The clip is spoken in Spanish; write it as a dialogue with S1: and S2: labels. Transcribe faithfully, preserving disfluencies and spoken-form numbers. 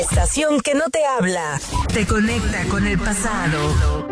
S1: Estación que no te habla, te conecta con el pasado.